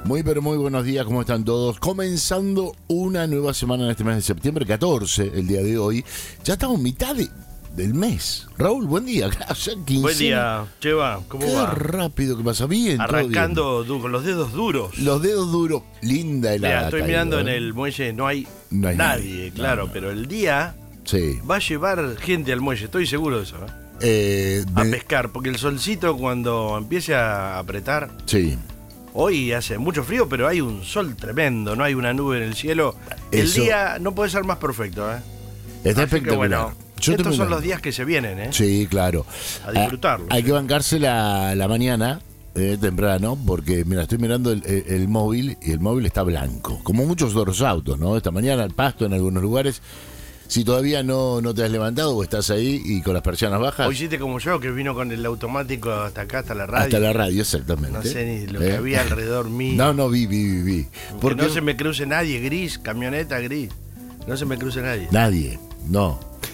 Muy pero muy buenos días, ¿cómo están todos? Comenzando una nueva semana en este mes de septiembre, 14, el día de hoy. Ya estamos en mitad del mes. Raúl, buen día. Buen día, Cheva, ¿cómo Qué va? rápido que pasa, bien. Arrancando con los dedos duros. Los dedos duros, linda helada. Mira, estoy mirando en el muelle, no hay nadie, claro, no. Pero el día Sí. va a llevar gente al muelle, estoy seguro de eso, a pescar, porque el solcito cuando empiece a apretar, Sí. hoy hace mucho frío, pero hay un sol tremendo, no hay una nube en el cielo. El Eso día no puede ser más perfecto, Está Así que espectacular. bueno, Yo estos tengo son una- los días que se vienen, Sí, claro. A disfrutarlo. Hay que bancarse la mañana, temprano, porque mira, estoy mirando el móvil y el móvil está blanco. Como muchos otros autos, ¿no? Esta mañana el pasto en algunos lugares. Si todavía no te has levantado o estás ahí y con las persianas bajas. Hoy hiciste como yo, que vino con el automático hasta acá, hasta la radio. Hasta la radio, exactamente. No sé ni lo que había alrededor mío. No, vi. Que no se me cruce nadie, gris, camioneta gris. No se me cruce nadie. Nadie, no.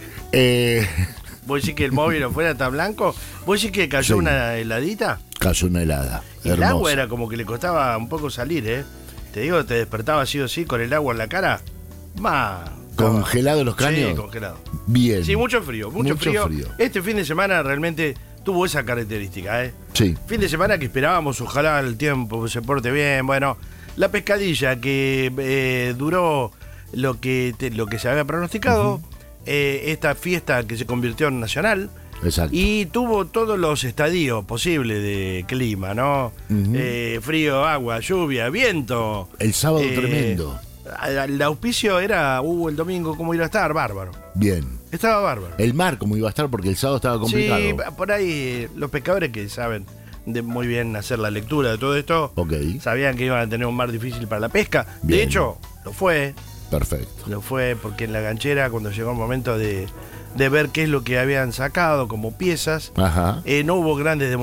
¿Vos decís que el móvil afuera está blanco? ¿Vos decís que cayó Sí. una heladita? Cayó una helada. Y el hermosa. agua era como que le costaba un poco salir, Te digo, te despertaba así o sí con el agua en la cara. ¿Congelado los caños? Sí, congelado. Bien. Sí, mucho frío. Este fin de semana realmente tuvo esa característica, Sí. Fin de semana que esperábamos, ojalá el tiempo se porte bien. Bueno, la pescadilla que duró lo que se había pronosticado, esta fiesta que se convirtió en nacional, Exacto. y tuvo todos los estadios posibles de clima, ¿no? Frío, agua, lluvia, viento. El sábado tremendo. El auspicio era, el domingo, ¿cómo iba a estar? Bárbaro. Bien. Estaba bárbaro. El mar, como iba a estar, porque el sábado estaba complicado. Sí, por ahí los pescadores que saben muy bien hacer la lectura de todo esto, Ok. sabían que iban a tener un mar difícil para la pesca. Bien. De hecho, lo fue Perfecto. porque en la ganchera, cuando llegó el momento de ver qué es lo que habían sacado como piezas, Ajá. no hubo grandes demostraciones.